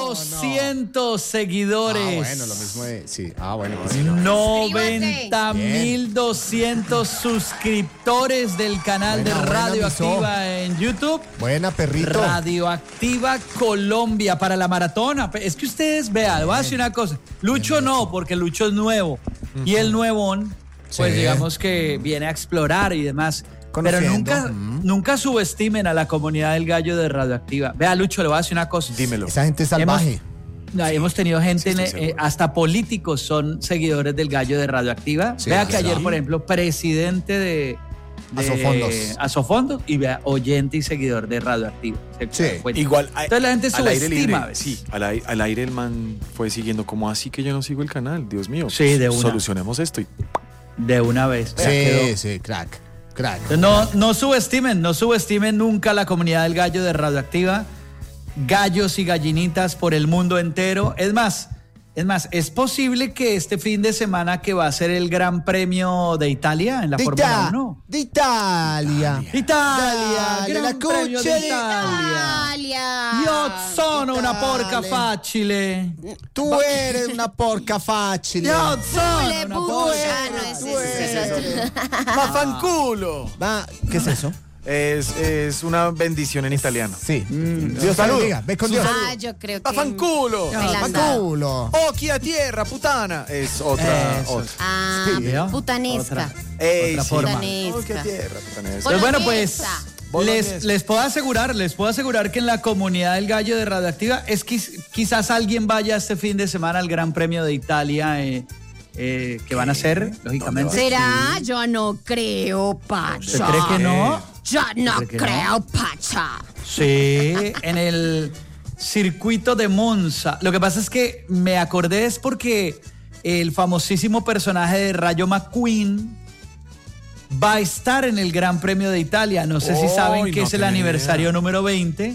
1.200 seguidores. Bueno, lo mismo de... Sí. Bueno. Pues, 90.200 suscriptores del canal de Radioactiva en YouTube. Buena, perrito. Radioactiva Colombia para la maratona. Es que ustedes vean, voy a decir una cosa. Lucho no, porque Lucho es nuevo. Y el nuevón, pues digamos que viene a explorar y demás. Pero nunca subestimen a la comunidad del gallo de Radioactiva. Vea, Lucho, le voy a decir una cosa. Dímelo. Esa gente es salvaje. Hemos tenido gente, hasta políticos son seguidores del gallo de Radioactiva. Sí, vea que ayer, por ejemplo, presidente de Asofondos y vea, oyente y seguidor de Radioactiva. Igual. Entonces la gente subestima. Al aire el man fue siguiendo. ¿Cómo así que yo no sigo el canal? Dios mío. Sí, de una. Solucionemos esto. De una vez. Sí, crack. No subestimen nunca la comunidad del gallo de Radioactiva. Gallos y gallinitas por el mundo entero. Es más, es posible que este fin de semana que va a ser el Gran Premio de Italia en la Fórmula 1. De Italia. Gran Premio de Italia. Io sono una porca facile. Tú eres una porca facile. Io sono una porca facile. ¡Mafanculo! ¿Qué es eso? Es una bendición en italiano. Sí. Dios saluda. Ve con Dios. Yo creo que... ¡Mafanculo! ¡Mafanculo! ¡Occhi a tierra, putana! Es otra. Putanesca. Otra forma. ¡Occhi a tierra, putanesca! Pues bueno, pues les puedo asegurar que en la comunidad del gallo de Radioactiva es que quizás alguien vaya este fin de semana al Gran Premio de Italia que van a hacer, lógicamente. ¿Será? Sí. Yo no creo, Pacha. ¿Usted cree que no? Yo no creo, Pacha. Sí, en el circuito de Monza. Lo que pasa es que me acordé es porque el famosísimo personaje de Rayo McQueen va a estar en el Gran Premio de Italia. No sé si saben que es el aniversario número 20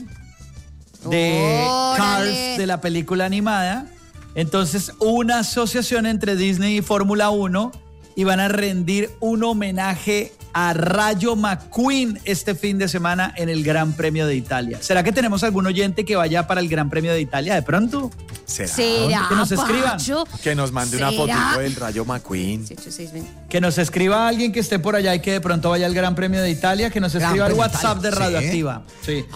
de Cars, de la película animada. Entonces, una asociación entre Disney y Fórmula 1 y van a rendir un homenaje a Rayo McQueen este fin de semana en el Gran Premio de Italia. ¿Será que tenemos algún oyente que vaya para el Gran Premio de Italia de pronto? ¿Será? Que nos escriban. Que nos mande una fotito del Rayo McQueen. Que nos escriba alguien que esté por allá y que de pronto vaya al Gran Premio de Italia, que nos escriba al WhatsApp de Radioactiva. Sí.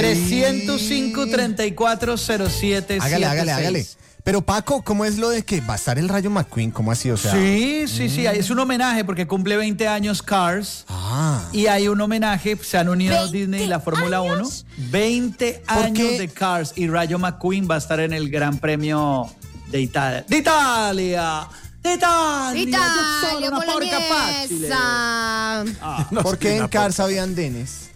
305-3407-76. Hágale. Pero Paco, ¿cómo es lo de que va a estar el Rayo McQueen? ¿Cómo así? O sea, sí, es un homenaje porque cumple 20 años Cars. Y hay un homenaje, se han unido Disney y la Fórmula 1. 20 años de Cars y Rayo McQueen va a estar en el Gran Premio de Italia. ¡De Italia! Una porca fácil. ¿Por qué en Cars había andenes?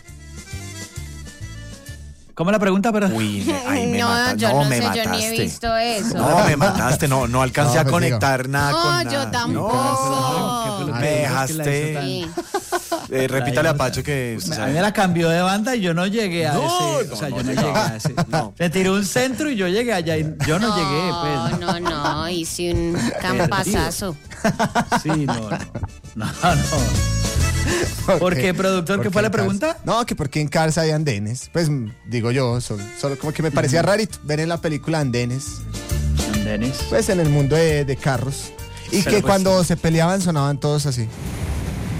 ¿Cómo la pregunta? Pero... Uy, ahí me mataste. Yo me sé, mataste. yo ni he visto eso. No, me mataste, no alcancé a conectar nada con nada. Yo tampoco. Me dejaste. Repítale a Pacho que... A mí me la cambió de banda y yo no llegué a ese. Yo no llegué a ese. Se tiró un centro y yo llegué allá y yo no llegué, pues. No, hice un campazazo. Sí, no. ¿Por qué, productor? ¿Qué fue la pregunta? No, que porque en Cars hay andenes. Pues digo yo, solo como que me parecía rarito ver en la película andenes. Andenes. Pues en el mundo de carros. Y que cuando se peleaban sonaban todos así.